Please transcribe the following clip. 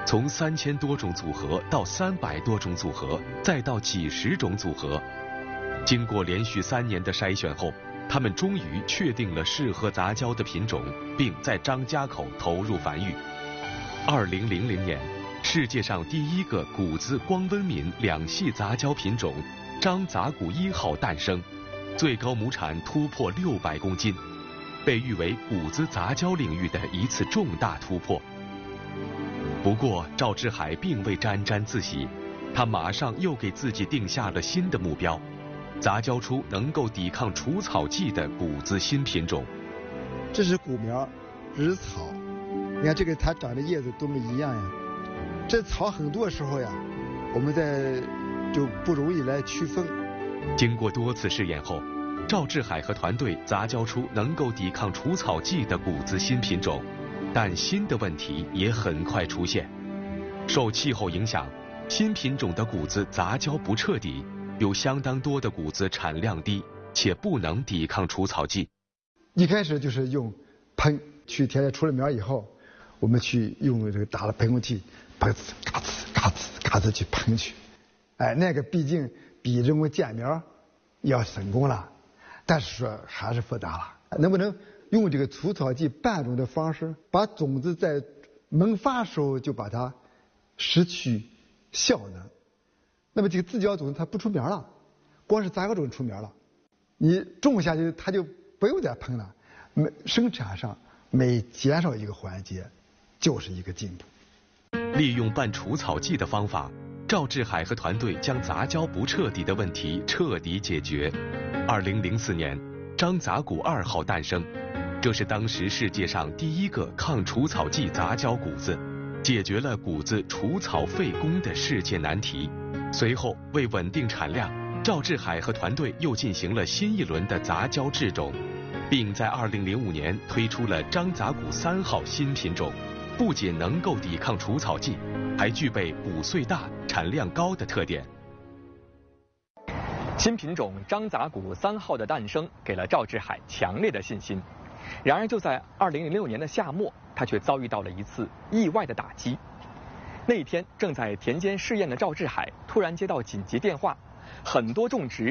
从3000多种组合到300多种组合，再到几十种组合。经过连续3年的筛选后，他们终于确定了适合杂交的品种，并在张家口投入繁育。2000年，世界上第一个谷子光温敏2系杂交品种张杂谷1号诞生，最高亩产突破600公斤，被誉为谷子杂交领域的一次重大突破。不过，赵志海并未沾沾自喜，他马上又给自己定下了新的目标，杂交出能够抵抗除草剂的谷子新品种。 这是谷苗，这是草，你看这个它长的叶子多么一样呀！这草很多时候呀，我们就不容易来区分。 经过多次试验后，赵志海和团队杂交出能够抵抗除草剂的谷子新品种，但新的问题也很快出现。受气候影响，新品种的谷子杂交不彻底，有相当多的谷子产量低，且不能抵抗除草剂。 一开始就是用喷，去田里出了苗以后，我们去用这个打了喷雾器，喷嘎吱嘎吱嘎吱去喷去。哎，那个毕竟比人工建苗要省工了，但是说还是复杂了。能不能用这个除草剂半种的方式，把种子在萌发时候就把它失去效能？那么这个自交种子它不出苗了，光是杂交种出苗了，你种下去它就不用再喷了。生产上每减少一个环节，就是一个进步。 利用半除草剂的方法，赵志海和团队将杂交不彻底的问题彻底解决。2004年，张杂谷2号诞生，这是当时世界上第一个抗除草剂杂交谷子，解决了谷子除草费工的世界难题。随后，为稳定产量，赵志海和团队又进行了新一轮的杂交制种，并在2005年推出了张杂谷3号新品种，不仅能够抵抗除草剂，还具备补穗大、产量高的特点。 新品种张杂谷3号的诞生，给了赵志海强烈的信心。然而，就在2006年的夏末，他却遭遇到了一次意外的打击。那一天，正在田间试验的赵志海突然接到紧急电话，很多种植